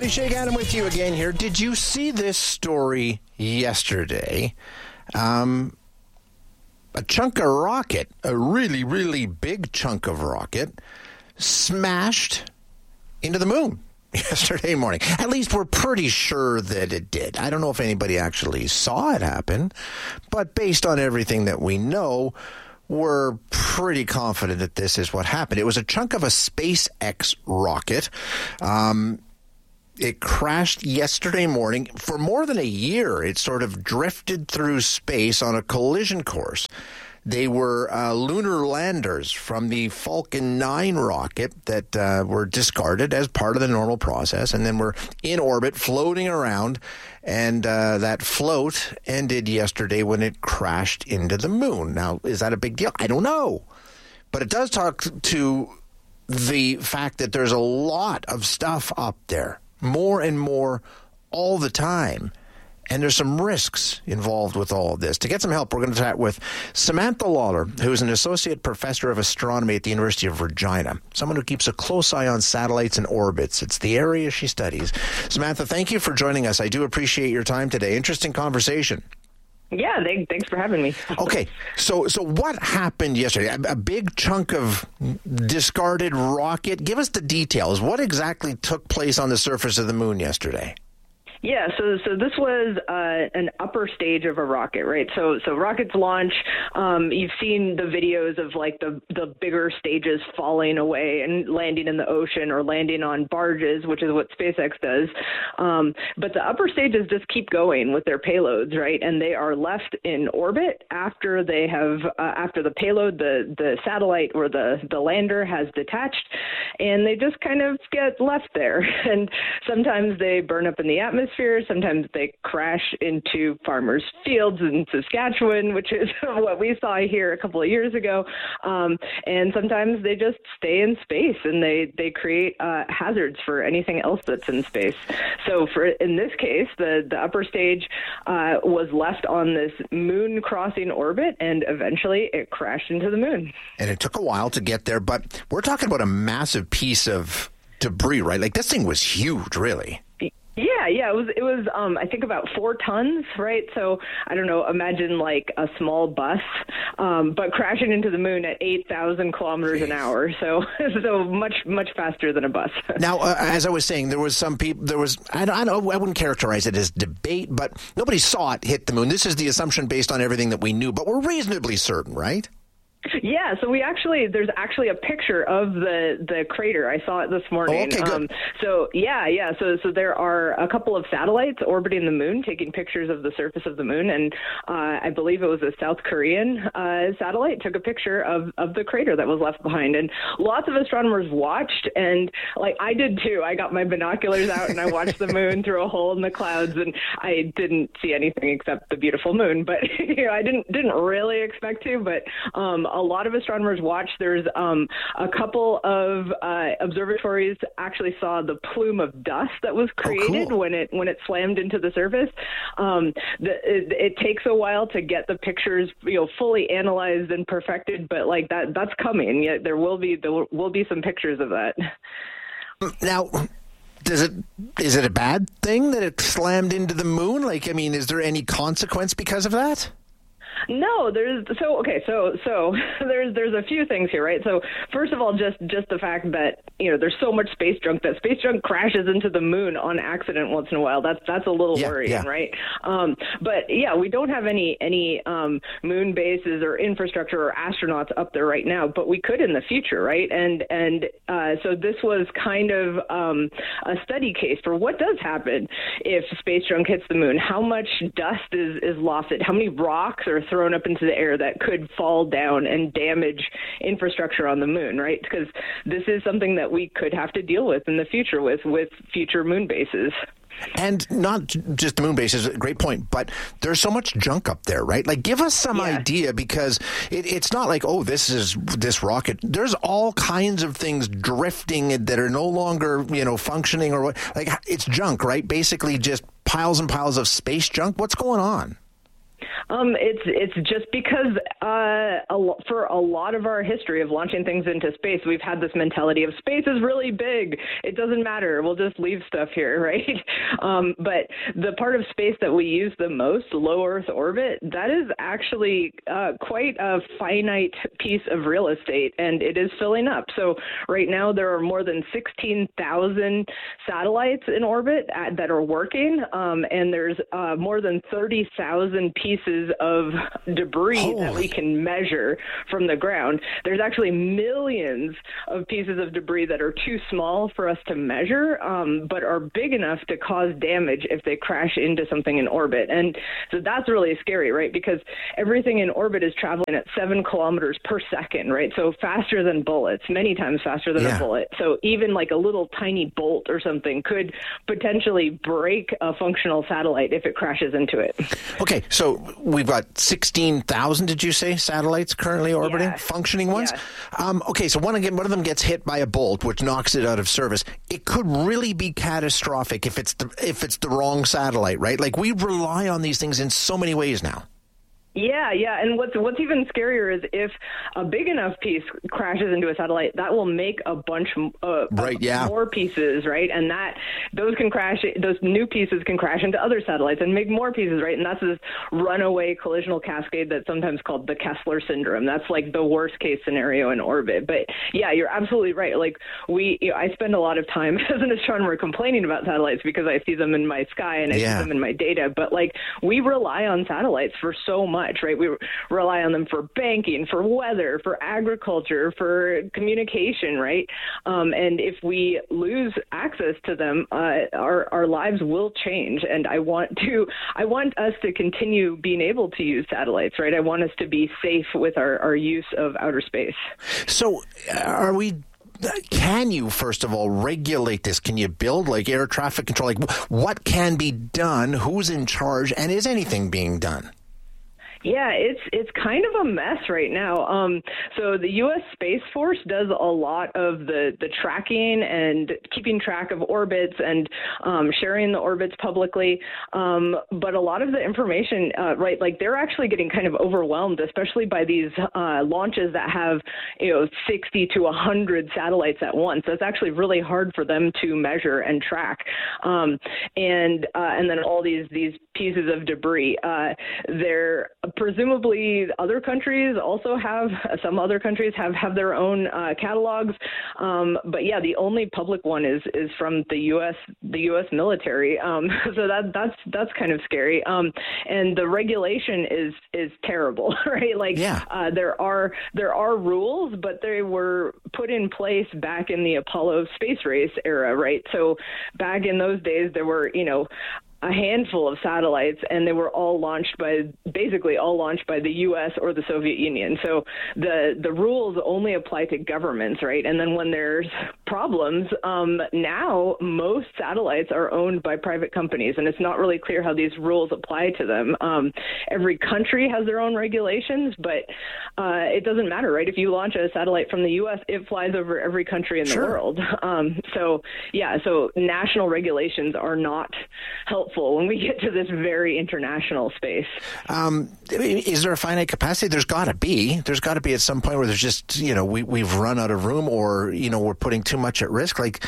everybody. Shay Gannon with you again here. Did you see this story yesterday? A chunk of rocket, a really, really big chunk of rocket, smashed into the moon yesterday morning. At least we're pretty sure that it did. I don't know if anybody actually saw it happen, but based on everything that we know, we're pretty confident that this is what happened. It was a chunk of a SpaceX rocket. It crashed yesterday morning. For more than a year, it sort of drifted through space on a collision course. They were lunar landers from the Falcon 9 rocket that were discarded as part of the normal process, and then were in orbit, floating around, and that float ended yesterday when it crashed into the moon. Now, is that a big deal? I don't know. But it does talk to the fact that there's a lot of stuff up there, more and more all the time. And there's some risks involved with all of this. To get some help, we're going to chat with Samantha Lawler, who is an associate professor of astronomy at the University of Regina, someone who keeps a close eye on satellites and orbits. It's the area she studies. Samantha, thank you for joining us. I do appreciate your time today. Interesting conversation. Yeah, thanks for having me. Okay, so what happened yesterday? A big chunk of discarded rocket. Give us the details. What exactly took place on the surface of the moon yesterday? Yeah, so this was an upper stage of a rocket, right? So rockets launch. You've seen the videos of like the bigger stages falling away and landing in the ocean or landing on barges, which is what SpaceX does. But the upper stages just keep going with their payloads, right? And they are left in orbit after they have after the payload, the satellite or the lander has detached, and they just kind of get left there. And sometimes they burn up in the atmosphere. Sometimes they crash into farmers' fields in Saskatchewan, which is what we saw here a couple of years ago. And sometimes they just stay in space and they create hazards for anything else that's in space. So in this case, the upper stage was left on this moon crossing orbit, and eventually it crashed into the moon. And it took a while to get there, but we're talking about a massive piece of debris, right? Like, this thing was huge, really. Yeah, it was I think about 4 tons, right? So I don't know, imagine like a small bus, but crashing into the moon at 8,000 kilometers an hour. So much faster than a bus. Now, as I was saying, there was some people. I wouldn't characterize it as debate, but nobody saw it hit the moon. This is the assumption based on everything that we knew, but we're reasonably certain, right? Yeah, so there's actually a picture of the crater. I saw it this morning. Oh, okay, good. So there are a couple of satellites orbiting the moon, taking pictures of the surface of the moon, and I believe it was a South Korean satellite took a picture of the crater that was left behind. And lots of astronomers watched, and like I did too. I got my binoculars out and I watched the moon through a hole in the clouds, and I didn't see anything except the beautiful moon. But I didn't really expect to, but a lot of astronomers watched. There's a couple of observatories actually saw the plume of dust that was created when it slammed into the surface. It takes a while to get the pictures, fully analyzed and perfected, but like that's coming. Yeah, there will be some pictures of that. Now, is it a bad thing that it slammed into the moon? Like, I mean, is there any consequence because of that? No, there's a few things here, right? So first of all, just the fact that there's so much space junk that space junk crashes into the moon on accident once in a while. That's a little worrying, right? But yeah, we don't have any moon bases or infrastructure or astronauts up there right now, but we could in the future, right? And so this was kind of a study case for what does happen if space junk hits the moon. How much dust is lost? How many rocks are thrown up into the air that could fall down and damage infrastructure on the moon, right? Because this is something that we could have to deal with in the future with future moon bases. And not just the moon bases, great point, but there's so much junk up there, right? Like, give us some idea, because it's not like, this is this rocket. There's all kinds of things drifting that are no longer, functioning or what. Like, it's junk, right? Basically just piles and piles of space junk. What's going on? It's just because for a lot of our history of launching things into space, we've had this mentality of space is really big. It doesn't matter. We'll just leave stuff here, right? But the part of space that we use the most, low Earth orbit, that is actually quite a finite piece of real estate, and it is filling up. So right now there are more than 16,000 satellites in orbit that are working, and there's more than 30,000 pieces of debris that we can measure from the ground. There's actually millions of pieces of debris that are too small for us to measure, but are big enough to cause damage if they crash into something in orbit. And so that's really scary, right? Because everything in orbit is traveling at 7 kilometers per second, right? So faster than bullets, many times faster than a bullet. So even like a little tiny bolt or something could potentially break a functional satellite if it crashes into it. Okay, so we've got 16,000, did you say, satellites currently orbiting, functioning ones? Okay, so one of them gets hit by a bolt, which knocks it out of service. It could really be catastrophic if it's the wrong satellite, right? Like, we rely on these things in so many ways now. Yeah. And what's even scarier is if a big enough piece crashes into a satellite, that will make a bunch more pieces, right? And those new pieces can crash into other satellites and make more pieces, right? And that's this runaway collisional cascade that's sometimes called the Kessler syndrome. That's like the worst case scenario in orbit. But yeah, you're absolutely right. Like I spend a lot of time as an astronomer complaining about satellites because I see them in my sky and I see them in my data. But like, we rely on satellites for so much. Right? We rely on them for banking, for weather, for agriculture, for communication, right? And if we lose access to them, our lives will change. And I want us to continue being able to use satellites, right? I want us to be safe with our use of outer space. So can you, first of all, regulate this? Can you build like air traffic control? Like, what can be done? Who's in charge? And is anything being done? Yeah, it's kind of a mess right now. So the U.S. Space Force does a lot of the tracking and keeping track of orbits and sharing the orbits publicly. But a lot of the information, right, like they're actually getting kind of overwhelmed, especially by these launches that have 60 to 100 satellites at once. So it's actually really hard for them to measure and track. And then all these pieces of debris. They're presumably other countries also have, some other countries have their own catalogs. But yeah, the only public one is from the U.S. military. So that's kind of scary. And the regulation is terrible, right? Like, there are rules, but they were put in place back in the Apollo space race era, right? So back in those days, there were, a handful of satellites, and they were all launched by the U.S. or the Soviet Union. So the rules only apply to governments, right? And then when there's problems, now most satellites are owned by private companies, and it's not really clear how these rules apply to them. Every country has their own regulations, but it doesn't matter, right? If you launch a satellite from the U.S., it flies over every country in the world. So national regulations are not helpful when we get to this very international space. Is there a finite capacity? There's got to be at some point where there's just, we've run out of room, or, we're putting too much at risk. Like,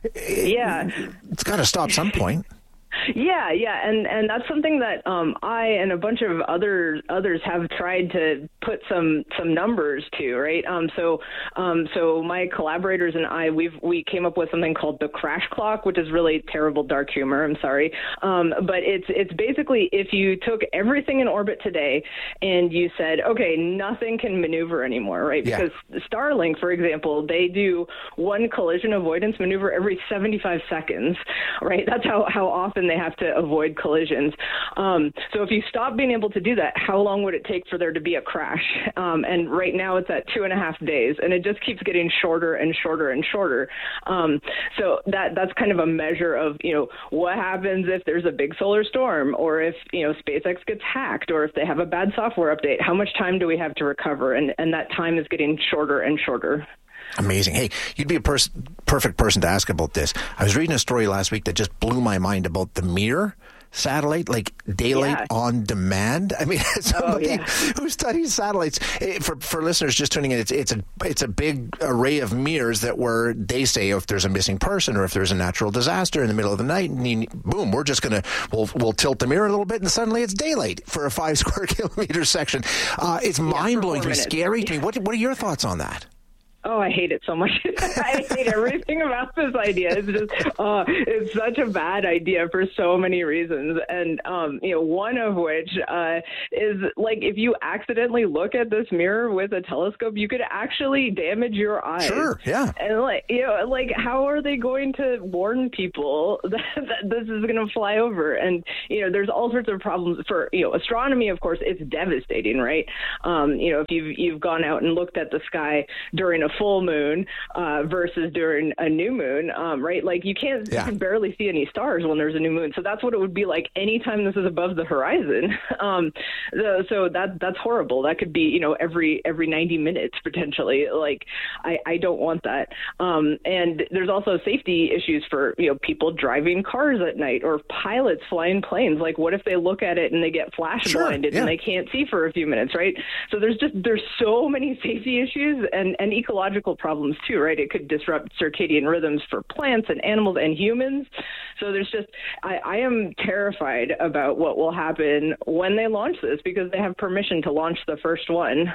it's got to stop some point. Yeah, and that's something that I and a bunch of others have tried to put some numbers to, right? So my collaborators and I, we came up with something called the crash clock, which is really terrible dark humor. I'm sorry, but it's basically if you took everything in orbit today and you said, okay, nothing can maneuver anymore, right? Because Starlink, for example, they do one collision avoidance maneuver every 75 seconds, right? That's how often they have to avoid collisions. So if you stop being able to do that, how long would it take for there to be a crash? And right now it's at 2.5 days, and it just keeps getting shorter and shorter and shorter. So that's kind of a measure of, what happens if there's a big solar storm, or if, SpaceX gets hacked, or if they have a bad software update. How much time do we have to recover? And that time is getting shorter and shorter. Amazing. Hey, you'd be a perfect person to ask about this. I was reading a story last week that just blew my mind about the Mir satellite, like daylight on demand? I mean, somebody who studies satellites, for listeners just tuning in, it's a big array of mirrors that where they say if there's a missing person or if there's a natural disaster in the middle of the night, and boom, we're just going to, we'll tilt the mirror a little bit and suddenly it's daylight for a 5 square kilometer section. It's mind-blowing to me, scary to me. What are your thoughts on that? Oh, I hate it so much. I hate everything about this idea. It's just, it's such a bad idea for so many reasons. And, one of which is like if you accidentally look at this mirror with a telescope, you could actually damage your eyes. Sure, yeah. And how are they going to warn people that this is going to fly over? And, there's all sorts of problems for, astronomy, of course, it's devastating, right? If you've gone out and looked at the sky during a full moon versus during a new moon, right? Like you can barely see any stars when there's a new moon. So that's what it would be like anytime this is above the horizon. So that's horrible. That could be, every 90 minutes potentially. Like I don't want that. And there's also safety issues for, people driving cars at night or pilots flying planes. Like what if they look at it and they get flash blinded and they can't see for a few minutes, right? So there's so many safety issues and ecological problems too, right? It could disrupt circadian rhythms for plants and animals and humans. So there's I am terrified about what will happen when they launch this because they have permission to launch the first one.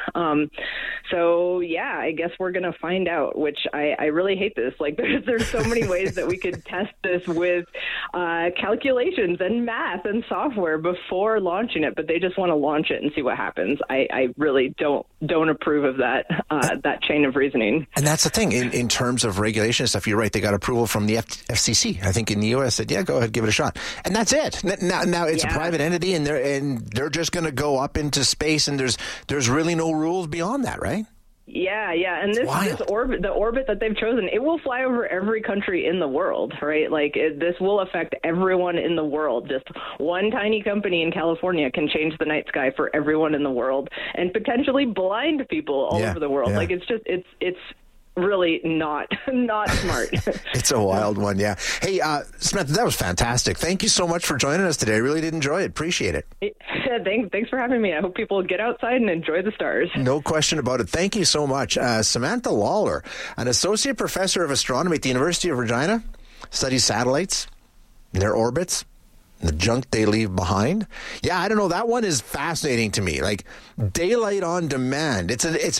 I guess we're going to find out, which I really hate this. Like there's so many ways that we could test this with calculations and math and software before launching it, but they just want to launch it and see what happens. I really don't approve of that chain of reasoning. And that's the thing in terms of regulation and stuff. You're right. They got approval from the FCC. I think in the U.S. said, go ahead, give it a shot. And that's it. Now it's a private entity and they're just going to go up into space and there's really no rules beyond that, right? Yeah. And this orbit, the orbit that they've chosen, it will fly over every country in the world, right? Like this will affect everyone in the world. Just one tiny company in California can change the night sky for everyone in the world and potentially blind people all over the world. Yeah. Like it's really not smart. It's a wild one, yeah. Hey, Samantha, that was fantastic. Thank you so much for joining us today. I really did enjoy it. Appreciate it. Thanks for having me. I hope people get outside and enjoy the stars. No question about it. Thank you so much. Samantha Lawler, an associate professor of astronomy at the University of Regina, studies satellites, their orbits, the junk they leave behind. Yeah, I don't know. That one is fascinating to me. Like daylight on demand.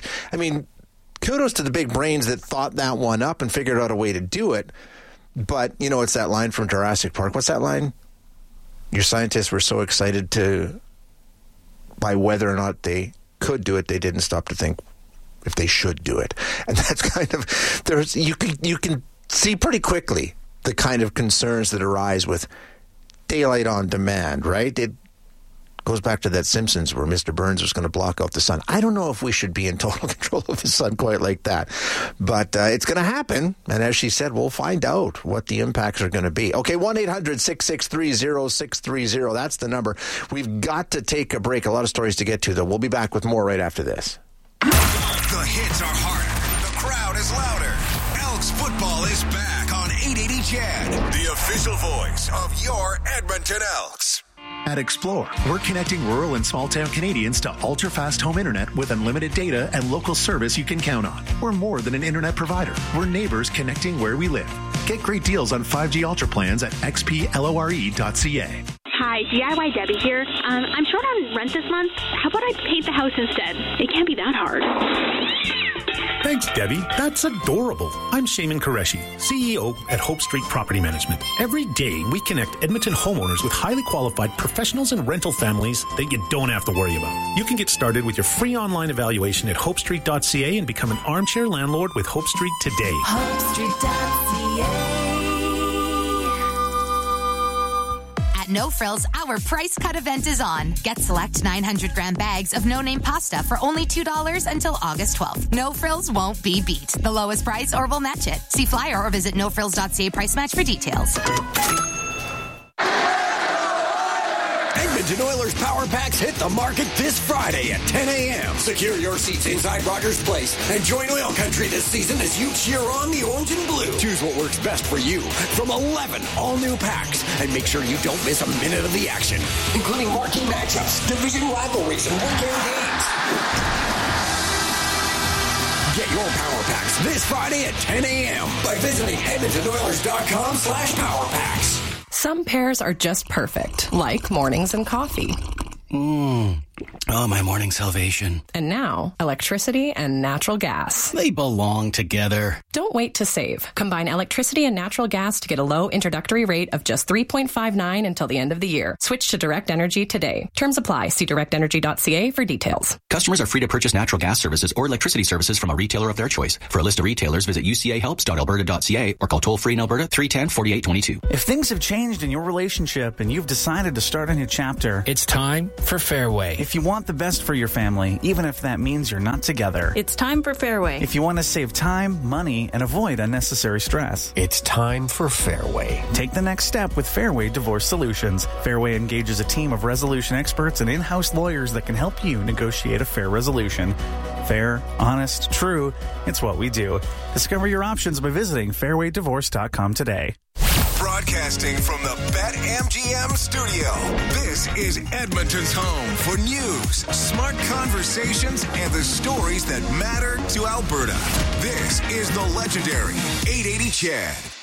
Kudos to the big brains that thought that one up and figured out a way to do it. But, it's that line from Jurassic Park. What's that line? Your scientists were so excited by whether or not they could do it, they didn't stop to think if they should do it. And that's kind of, you can see pretty quickly the kind of concerns that arise with daylight on demand, right? It goes back to that Simpsons where Mr. Burns was going to block out the sun. I don't know if we should be in total control of the sun quite like that, but it's going to happen. And as she said, we'll find out what the impacts are going to be. Okay, 1-800-663-0630. That's the number. We've got to take a break. A lot of stories to get to, though. We'll be back with more right after this. The hits are harder. The crowd is louder. Elks football is back on 880 CHED, the official voice of your Edmonton Elks. At Explore, we're connecting rural and small-town Canadians to ultra-fast home internet with unlimited data and local service you can count on. We're more than an internet provider. We're neighbors connecting where we live. Get great deals on 5G Ultra plans at xplore.ca. Hi, DIY Debbie here. I'm short on rent this month. How about I paint the house instead? It can't be that hard. Thanks, Debbie. That's adorable. I'm Shaman Qureshi, CEO at Hope Street Property Management. Every day, we connect Edmonton homeowners with highly qualified professionals and rental families that you don't have to worry about. You can get started with your free online evaluation at hopestreet.ca and become an armchair landlord with Hope Street today. hopestreet.ca. At No Frills, our price cut event is on. Get select 900-gram bags of no-name pasta for only $2 until August 12th. No Frills won't be beat. The lowest price or we'll match it. See flyer or visit nofrills.ca price match for details. Edmonton Oilers Power Packs hit the market this Friday at 10 a.m. Secure your seats inside Rogers Place and join Oil Country this season as you cheer on the orange and blue. Choose what works best for you from 11 all-new packs and make sure you don't miss a minute of the action, including marquee matchups, division rivalries, and weekend games. Get your Power Packs this Friday at 10 a.m. by visiting EdmontonOilers.com/Power Packs. Some pairs are just perfect, like mornings and coffee. Oh, my morning salvation. And now, electricity and natural gas. They belong together. Don't wait to save. Combine electricity and natural gas to get a low introductory rate of just $3.59 until the end of the year. Switch to Direct Energy today. Terms apply. See directenergy.ca for details. Customers are free to purchase natural gas services or electricity services from a retailer of their choice. For a list of retailers, visit ucahelps.alberta.ca or call toll-free in Alberta 310-4822. If things have changed in your relationship and you've decided to start a new chapter, it's time for Fairway. If you want the best for your family, even if that means you're not together, it's time for Fairway. If you want to save time, money, and avoid unnecessary stress, it's time for Fairway. Take the next step with Fairway Divorce Solutions. Fairway engages a team of resolution experts and in-house lawyers that can help you negotiate a fair resolution. Fair, honest, true, it's what we do. Discover your options by visiting fairwaydivorce.com today. Broadcasting from the BetMGM studio, this is Edmonton's home for news, smart conversations, and the stories that matter to Alberta. This is the legendary 880 CHED.